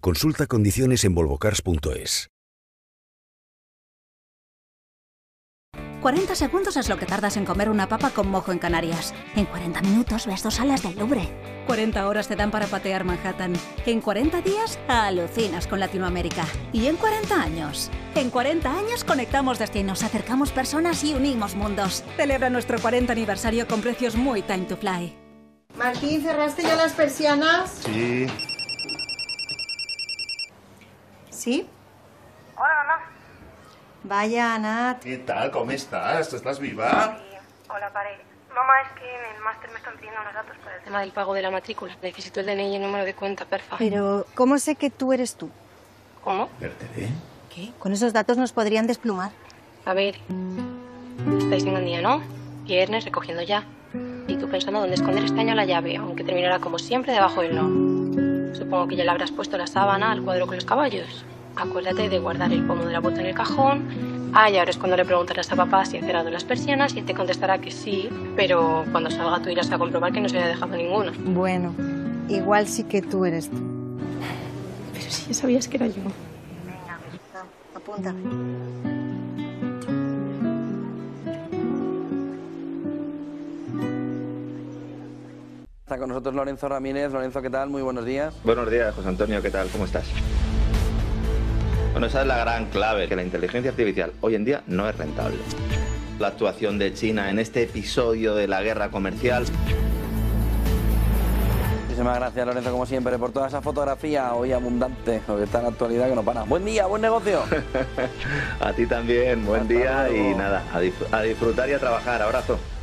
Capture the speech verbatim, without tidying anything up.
Consulta condiciones en volvocars punto es. cuarenta segundos es lo que tardas en comer una papa con mojo en Canarias. En cuarenta minutos ves dos salas del Louvre. cuarenta horas te dan para patear Manhattan. En cuarenta días alucinas con Latinoamérica. Y en cuarenta años. En cuarenta años conectamos destinos, acercamos personas y unimos mundos. Celebra nuestro cuarenta aniversario con precios muy time to fly. Martín, ¿cerraste ya las persianas? Sí. ¿Sí? Hola, mamá. Vaya, Nat. ¿Qué tal? ¿Cómo estás? ¿Estás viva? Sí. Hola, pare. Mamá, es que en el máster me están pidiendo los datos para el tema del pago de la matrícula. Necesito el D N I y el número de cuenta, porfa. Pero, ¿cómo sé que tú eres tú? ¿Cómo? ¿Perderé? ¿Qué? Con esos datos nos podrían desplumar. A ver, estáis en un día, ¿no? Viernes, recogiendo ya. Y tú pensando dónde esconder este año la llave, aunque terminará como siempre debajo del no. Supongo que ya le habrás puesto la sábana al cuadro con los caballos. Acuérdate de guardar el pomo de la bota en el cajón. Ah, y ahora es cuando le preguntarás a papá si ha cerrado las persianas y él te contestará que sí, pero cuando salga tú irás a comprobar que no se haya dejado ninguna. Bueno, igual sí que tú eres tú. Pero si ya sabías que era yo. Venga, apunta. Está con nosotros Lorenzo Ramírez. Lorenzo, ¿qué tal? Muy buenos días. Buenos días, José Antonio, ¿qué tal? ¿Cómo estás? Bueno, esa es la gran clave, que la inteligencia artificial hoy en día no es rentable. La actuación de China en este episodio de la guerra comercial. Muchísimas gracias, Lorenzo, como siempre, por toda esa fotografía hoy abundante, lo que está en la actualidad que no para. Buen día, buen negocio. A ti también, buen Hasta día luego. Y nada, a, disfr- a disfrutar y a trabajar. Abrazo.